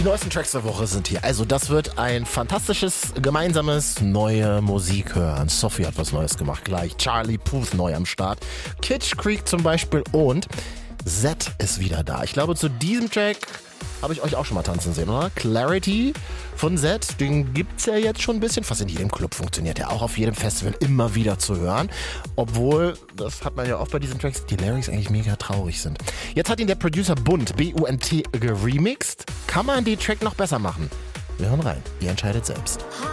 Die neuesten Tracks der Woche sind hier. Also das wird ein fantastisches, gemeinsames neue Musik hören. Sophie hat was Neues gemacht gleich. Charlie Puth neu am Start. Kitsch Creek zum Beispiel und Z ist wieder da. Ich glaube, zu diesem Track habe ich euch auch schon mal tanzen sehen, oder? Clarity von Z, den gibt's ja jetzt schon ein bisschen. Fast in jedem Club funktioniert er, auch auf jedem Festival immer wieder zu hören. Obwohl, das hat man ja auch bei diesen Tracks, die Lyrics eigentlich mega traurig sind. Jetzt hat ihn der Producer Bunt, B-U-N-T, geremixed. Kann man den Track noch besser machen? Wir hören rein, ihr entscheidet selbst.